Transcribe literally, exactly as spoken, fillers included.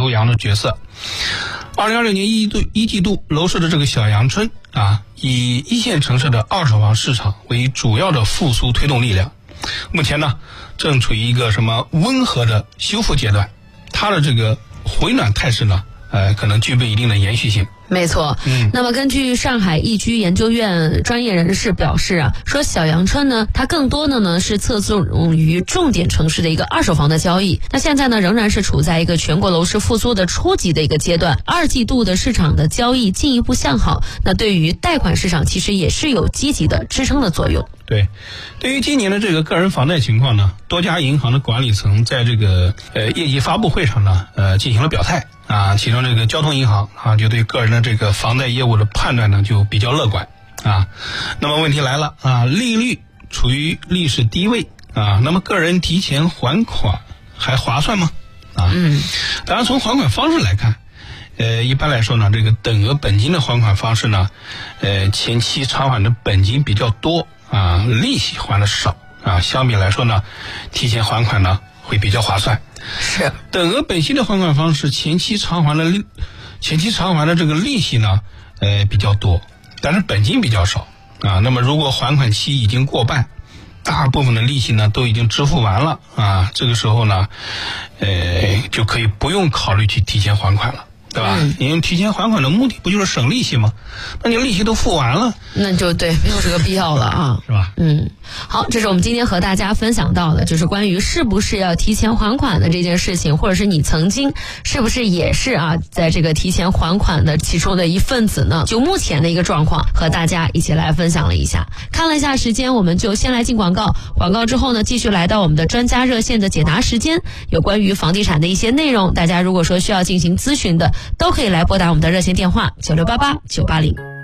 头羊的角色。二零二六年一季度一季度楼市的这个小阳春啊，以一线城市的二手房市场为主要的复苏推动力量。目前呢，正处于一个什么温和的修复阶段，它的这个回暖态势呢，呃，可能具备一定的延续性。 没错，嗯，那么根据上海易居研究院专业人士表示啊，说小阳春呢，它更多的呢是侧重于重点城市的一个二手房的交易。那现在呢，仍然是处在一个全国楼市复苏的初级的一个阶段，二季度的市场的交易进一步向好，那对于贷款市场其实也是有积极的支撑的作用。 对，对于今年的这个个人房贷情况呢，多家银行的管理层在这个呃业绩发布会上呢，呃进行了表态啊，其中这个交通银行啊，就对个人的这个房贷业务的判断呢就比较乐观啊。那么问题来了啊，利率处于历史低位啊，那么个人提前还款还划算吗？啊，嗯，当然从还款方式来看。呃，一般来说呢，这个等额本金的还款方式呢，呃，前期偿还的本金比较多啊，利息还的少啊，相比来说呢，提前还款呢会比较划算。 是等额本金的还款方式，前期偿还的利，前期偿还的这个利息呢，呃，比较多，但是本金比较少啊。那么如果还款期已经过半，大部分的利息呢都已经支付完了啊，这个时候呢，呃，就可以不用考虑去提前还款了。对吧？嗯，因为提前还款的目的不就是省利息吗？那你利息都付完了， 那就对，没有这个必要了啊， 是吧？ 嗯，好，这是我们今天和大家分享到的，就是关于是不是要提前还款的这件事情，或者是你曾经是不是也是啊，在这个提前还款的其中的一份子呢？就目前的一个状况，和大家一起来分享了一下。看了一下时间，我们就先来进广告，广告之后呢，继续来到我们的专家热线的解答时间，有关于房地产的一些内容，大家如果说需要进行咨询的，都可以来拨打我们的热线电话九六八八九八零。